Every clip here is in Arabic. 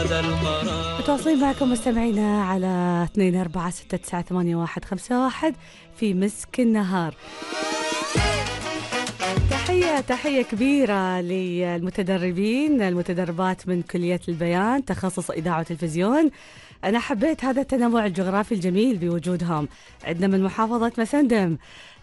هذا القرار. متواصلين معكم مستمعينا على 24698151 في مسك النهار. تحية كبيرة للمتدربين المتدربات من كلية البيان تخصص إذاعة وتلفزيون. أنا حبيت هذا التنوع الجغرافي الجميل بوجودهم. عندنا من محافظة مسندم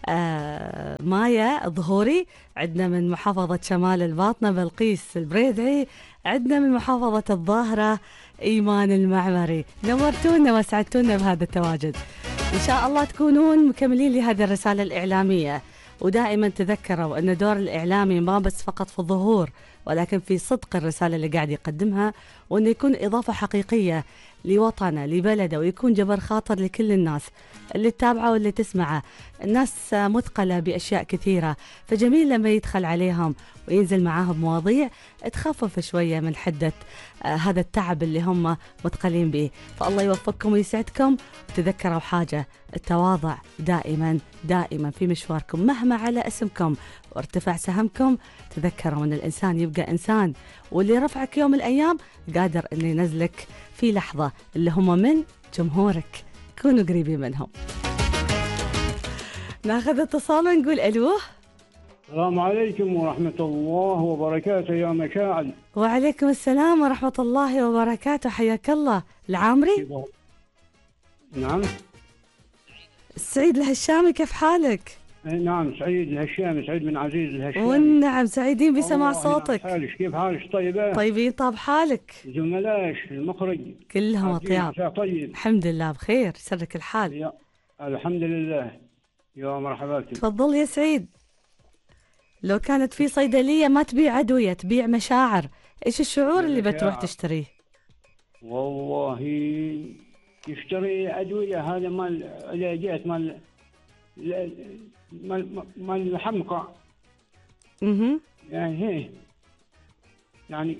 مايا الظهوري، عندنا من محافظة شمال الباطنة بلقيس البريدعي، عندنا من محافظة الظاهرة إيمان المعمري. نورتونا وسعدتونا بهذا التواجد. إن شاء الله تكونون مكملين لهذه الرسالة الإعلامية، ودائما تذكروا أن دور الإعلامي ما بس فقط في الظهور، ولكن في صدق الرسالة اللي قاعد يقدمها، وأنه يكون إضافة حقيقية لوطنه لبلده، ويكون جبر خاطر لكل الناس اللي تتابعه واللي تسمعه. الناس مثقلة بأشياء كثيرة، فجميل لما يدخل عليهم وينزل معاهم مواضيع تخفف شوية من حدة هذا التعب اللي هم مثقلين به. فالله يوفقكم ويسعدكم. وتذكروا حاجة، التواضع دائما دائما في مشواركم، مهما على اسمكم وارتفع سهمكم. تذكروا أن الإنسان يبقى إنسان، واللي رفعك يوم الأيام قادر أن ينزلك في لحظة، اللي هم من جمهورك. كونوا قريبين منهم. ناخذ اتصال ونقول ألو. السلام عليكم ورحمة الله وبركاته يا مشاعل. وعليكم السلام ورحمة الله وبركاته، حياك الله. العامري؟ نعم. السعيد الهشامي، كيف حالك؟ نعم سعيد الهشامي، سعيد بن عزيز الهشامي. والنعم سعيدين بسماع صوتك. كيف حالك؟ طيبة؟ طيبين. طاب حالك؟ زملاش المخرج كلهم طياب. طيب الحمد لله بخير، سرك الحال؟ الحمد لله. يا مرحبا بك. تفضل يا سعيد. لو كانت في صيدلية ما تبيع أدوية، تبيع مشاعر، إيش الشعور اللي بتروح تشتريه؟ والله يشتري أدوية، هذا مال علاجات، مال الحمقى. يعني هي يعني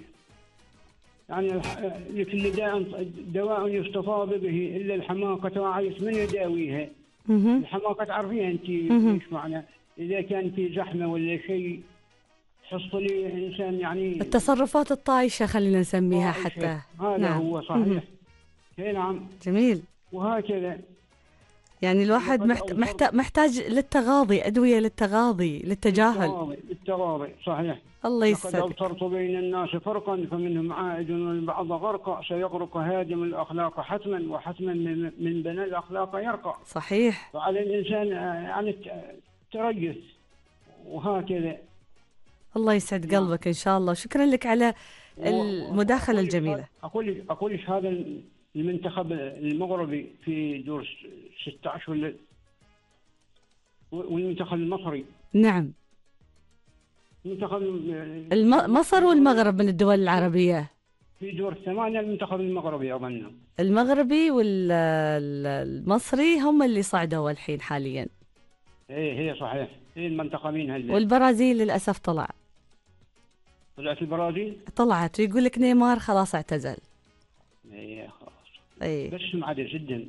لكل دواء يستفاض به إلا الحماقة وعيس من يداويها. الحماقة تعرفيها أنت إيش معنى؟ إذا كان في زحمة ولا شيء حصلي إنسان، يعني التصرفات الطايشة خلينا نسميها حتى. هذا نعم. هو صحيح. نعم. جميل. وهكذا يعني الواحد محتاج للتغاضي، أدوية للتغاضي، للتجاهل. للتغاضي صحيح. الله يسعدك. لقد أبصرت بين الناس فرقا فمنهم عائد والبعض غرقا، سيغرق هادم الأخلاق حتما، وحتما من بنى الأخلاق يرقى. صحيح. فعلى الإنسان يعني التريث وهكذا. الله يسعد قلبك إن شاء الله. شكرا لك على المداخلة الجميلة. أقول لك هذا المنتخب المغربي في دور 16 والمنتخب المصري. نعم. منتخب مصر والمغرب من الدول العربية في دور 8. المنتخب المغربي أظن المغربي والمصري هم اللي صعدوا الحين حاليا. هي صحيح، هي المنتخبين هلا. والبرازيل للأسف طلعت البرازيل طلعت، ويقول لك نيمار خلاص اعتزل. خلاص. بس معدل جدا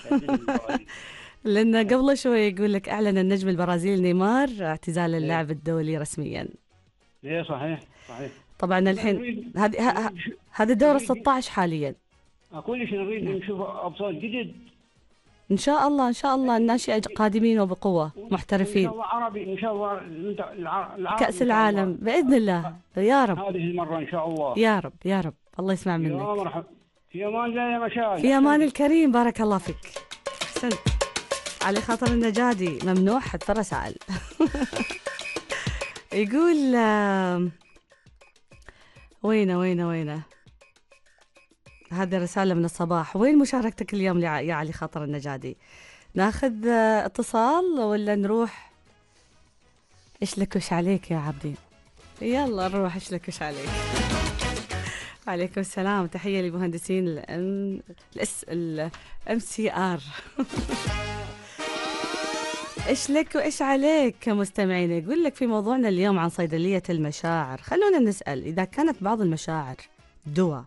لأن قبل شوي يقول لك أعلن النجم البرازيلي نيمار اعتزال اللعب الدولي رسميا. صحيح. طبعا الحين هذا دور 16 حاليا. أقول لك نريد نشوف أبطال جدد إن شاء الله. إن شاء الله الناشئة قادمين وبقوة محترفين. إن شاء الله عربي، إن شاء الله كأس العالم بإذن الله يا رب. هذه المرة إن شاء الله. يا رب يا رب. الله يسمع منك. يا مرحبا. في أمان الله يا مشاهد. في أمان الكريم. بارك الله فيك. أحسنت. علي خاطر النجادي ممنوع حد في الرسائل. يقول وينه هذه رسالة من الصباح. وين مشاركتك اليوم يا علي خاطر النجادي؟ ناخذ اتصال ولا نروح؟ إيش لك وش عليك يا عبدي؟ يلا نروح. إيش لك وش عليك؟ عليكم السلام. تحية لمهندسين الMCR. إيش لك وإيش عليك مستمعين؟ يقول لك في موضوعنا اليوم عن صيدلية المشاعر. خلونا نسأل، إذا كانت بعض المشاعر دواء،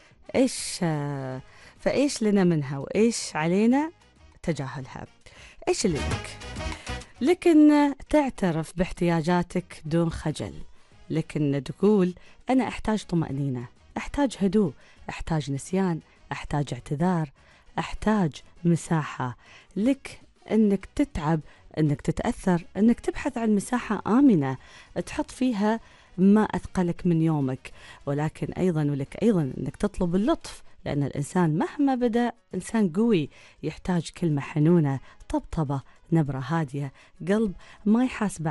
فإيش لنا منها وإيش علينا تجاهلها؟ إيش اللي لكن تعترف باحتياجاتك دون خجل، لكن تقول أنا أحتاج طمأنينة، أحتاج هدوء، أحتاج نسيان، أحتاج اعتذار، أحتاج مساحة لك أنك تتعب، أنك تتأثر، أنك تبحث عن مساحة آمنة تحط فيها ما أثقلك من يومك. ولكن أيضا ولك أيضا أنك تطلب اللطف، لأن الإنسان مهما بدأ إنسان قوي يحتاج كلمة حنونة، طبطبة، نبرة هادية، قلب ما يحاسب